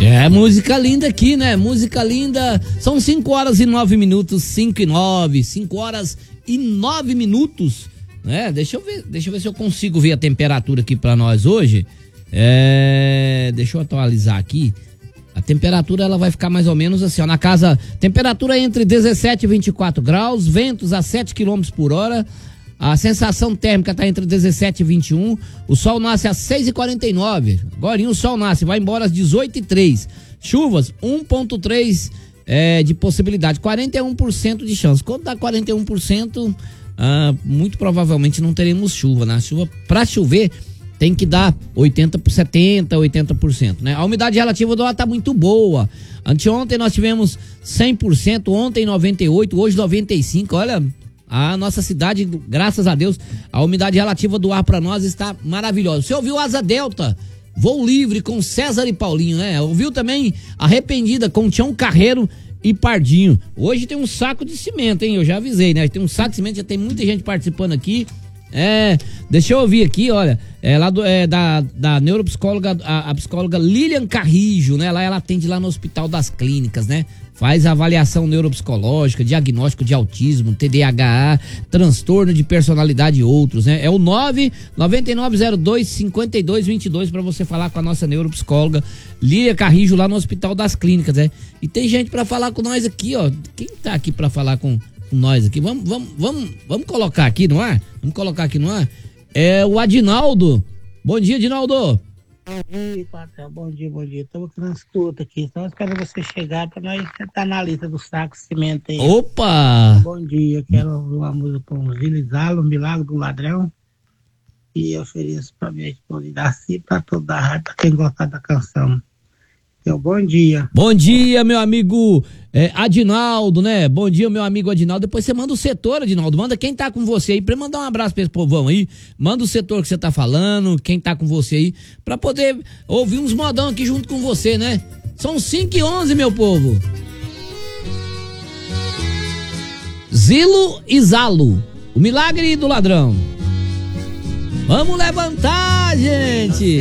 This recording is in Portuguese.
É, música linda aqui, né? Música linda. São 5 horas e 9 minutos, 5 e 9, 5 horas e 9 minutos, né? Deixa eu ver se eu consigo ver a temperatura aqui pra nós hoje. Deixa eu atualizar aqui. A temperatura ela vai ficar mais ou menos assim, ó, na casa, temperatura entre 17 e 24 graus, ventos a 7 km por hora, a sensação térmica tá entre 17 e 21, o sol nasce às 6h49, agora o sol nasce, vai embora às 18h03, chuvas 1,3 de possibilidade, 41% de chance. Quando dá 41%, muito provavelmente não teremos chuva, né? Pra chover tem que dar 80%, né? A umidade relativa do ar tá muito boa. Anteontem nós tivemos 100%, ontem 98%, hoje 95%. Olha, a nossa cidade, graças a Deus, a umidade relativa do ar para nós está maravilhosa. Você ouviu Asa Delta, Voo Livre com César e Paulinho, né? Ouviu também Arrependida com Tião Carreiro e Pardinho. Hoje tem um saco de cimento, hein? Eu já avisei, né? Tem um saco de cimento, já tem muita gente participando aqui. Deixa eu ouvir aqui, olha, da neuropsicóloga, a psicóloga Lilian Carrijo, né? Lá ela atende lá no Hospital das Clínicas, né? Faz avaliação neuropsicológica, diagnóstico de autismo, TDAH, transtorno de personalidade e outros, né? É o 99902-5222 para você falar com a nossa neuropsicóloga Lilian Carrijo lá no Hospital das Clínicas, né? E tem gente para falar com nós aqui, ó. Quem tá aqui para falar com nós aqui? Vamos colocar aqui no ar? Vamos colocar aqui no ar? É o Adinaldo. Bom dia, Adinaldo. Bom dia. Estamos aqui na escuta aqui. Estamos esperando você chegar para nós estar na lista do saco de cimento aí. Opa! Bom dia. Quero ouvir uma música com Zilizalo, Milagre do Ladrão. E eu ofereço para minha esposa Darcy, para toda a rádio, para quem gostar da canção. Então, bom dia. Bom dia, meu amigo Adinaldo, né? Bom dia, meu amigo Adinaldo. Depois você manda o setor, Adinaldo. Manda quem tá com você aí, pra mandar um abraço pra esse povão aí. Manda o setor que você tá falando, quem tá com você aí, pra poder ouvir uns modão aqui junto com você, né? São 5h11, meu povo. Zilo e Zalo, o milagre do ladrão. Vamos levantar, gente!